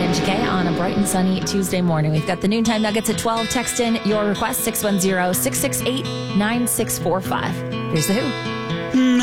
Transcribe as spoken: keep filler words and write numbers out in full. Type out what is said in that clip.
K G K on a bright and sunny Tuesday morning. We've got the noontime nuggets at twelve. Text in your request, six one zero, six six eight, nine six four five. Here's the Who.